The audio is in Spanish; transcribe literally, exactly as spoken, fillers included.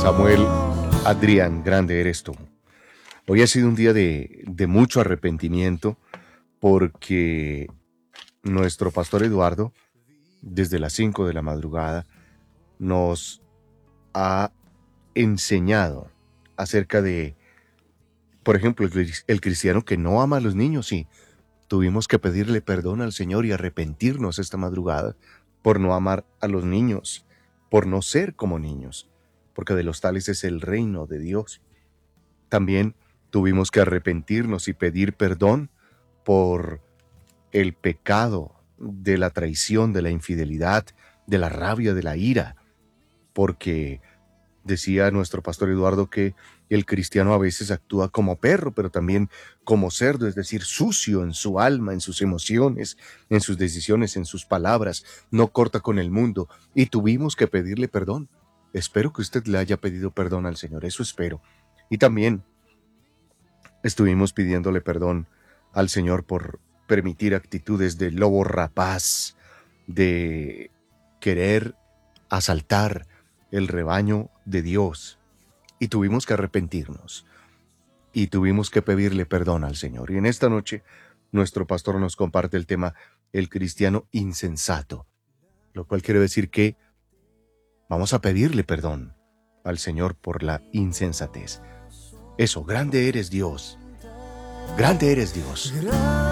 Samuel Adrián, grande eres tú. Hoy ha sido un día de, de mucho arrepentimiento porque nuestro pastor Eduardo, desde las cinco de la madrugada, nos ha enseñado acerca de, por ejemplo, el, el cristiano que no ama a los niños. Y tuvimos que pedirle perdón al Señor y arrepentirnos esta madrugada por no amar a los niños, por no ser como niños, porque de los tales es el reino de Dios. También tuvimos que arrepentirnos y pedir perdón por el pecado de la traición, de la infidelidad, de la rabia, de la ira, porque decía nuestro pastor Eduardo que el cristiano a veces actúa como perro, pero también como cerdo, es decir, sucio en su alma, en sus emociones, en sus decisiones, en sus palabras, no corta con el mundo, y tuvimos que pedirle perdón. Espero que usted le haya pedido perdón al Señor, eso espero. Y también estuvimos pidiéndole perdón al Señor por permitir actitudes de lobo rapaz, de querer asaltar el rebaño de Dios. Y tuvimos que arrepentirnos. Y tuvimos que pedirle perdón al Señor. Y en esta noche, nuestro pastor nos comparte el tema el cristiano insensato, lo cual quiere decir que vamos a pedirle perdón al Señor por la insensatez. Eso, grande eres Dios. Grande eres Dios.